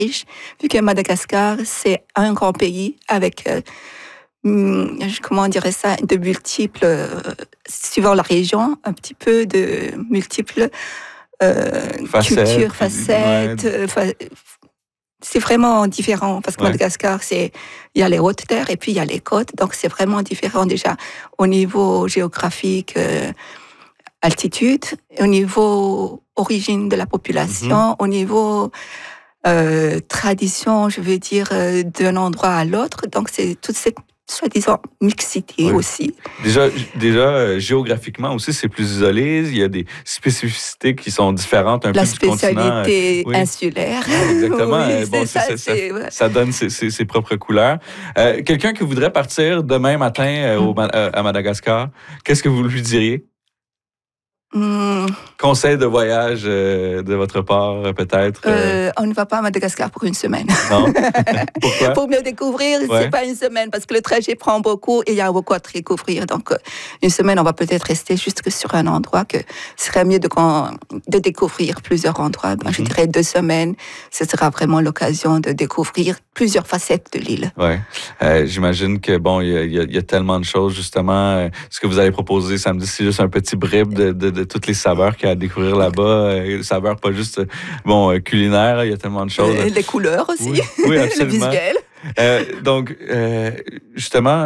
riche, vu que Madagascar, c'est un grand pays avec, comment on dirait ça, de multiples, suivant la région, un petit peu de multiples cultures, facettes. C'est vraiment différent parce que Madagascar, il y a les hautes terres et puis il y a les côtes, donc c'est vraiment différent déjà au niveau géographique, altitude, au niveau origine de la population, au niveau tradition, je veux dire, d'un endroit à l'autre. Donc c'est toute cette soi-disant mixité aussi. Déjà géographiquement aussi, c'est plus isolé. Il y a des spécificités qui sont différentes un peu du continent. La spécialité insulaire. Exactement. Oui, ça donne ses propres couleurs. Quelqu'un qui voudrait partir demain matin à Madagascar, qu'est-ce que vous lui diriez? Conseil de voyage de votre part, peut-être? On ne va pas à Madagascar pour une semaine. Non? Pourquoi? Pour mieux découvrir, c'est pas une semaine, parce que le trajet prend beaucoup et il y a beaucoup à découvrir. Donc, une semaine, on va peut-être rester juste sur un endroit que ce serait mieux de découvrir plusieurs endroits. Ben, je dirais 2 semaines, ce sera vraiment l'occasion de découvrir plusieurs facettes de l'île. Oui. J'imagine que, il y a tellement de choses, justement. Ce que vous allez proposer samedi, c'est juste un petit bribe de toutes les saveurs qu'il y a à découvrir là-bas. Saveurs pas juste culinaires, il y a tellement de choses. Les couleurs aussi, oui, absolument. Le visuel. Donc, justement,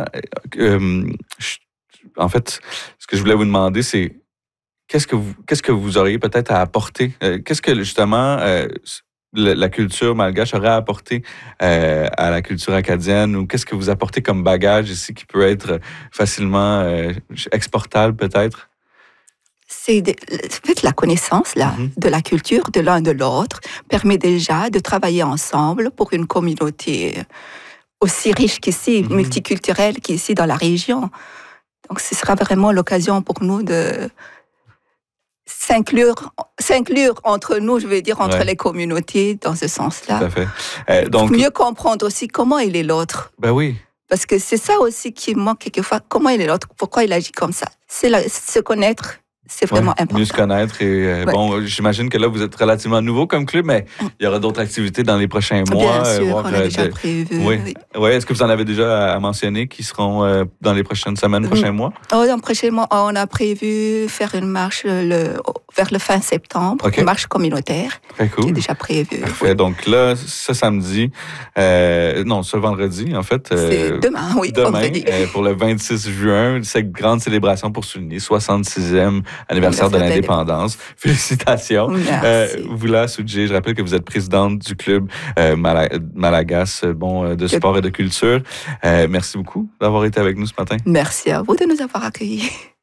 en fait, ce que je voulais vous demander, c'est qu'est-ce que vous auriez peut-être à apporter? Qu'est-ce que, justement, la culture malgache aurait apporté à la culture acadienne, ou qu'est-ce que vous apportez comme bagage ici qui peut être facilement exportable peut-être? C'est la connaissance de la culture de l'un de l'autre permet déjà de travailler ensemble pour une communauté aussi riche qu'ici, multiculturelle qu'ici dans la région. Donc ce sera vraiment l'occasion pour nous de s'inclure entre nous, je veux dire, entre les communautés dans ce sens-là. Tout à fait. Donc, pour mieux comprendre aussi comment il est l'autre. Ben oui. Parce que c'est ça aussi qui manque quelquefois. Comment il est l'autre? Pourquoi il agit comme ça? C'est se connaître. C'est vraiment important. Mieux se connaître. Et j'imagine que là, vous êtes relativement nouveau comme club, mais il y aura d'autres activités dans les prochains mois. Bien sûr, on a déjà prévu. Oui. Est-ce que vous en avez déjà à mentionner qui seront dans les prochaines semaines, prochains mois? Dans les prochains mois, on a prévu faire une marche vers le fin septembre, une marche communautaire. Très cool. Qui est déjà prévue. Parfait. Donc là, ce samedi, ce vendredi, en fait. C'est demain, vendredi. Pour le 26 juin, cette grande célébration pour souligner 66e anniversaire de l'indépendance. Félicitations. Merci. Vula Soudjé, je rappelle que vous êtes présidente du club Malagas de sport et de culture. Merci beaucoup d'avoir été avec nous ce matin. Merci à vous de nous avoir accueillis.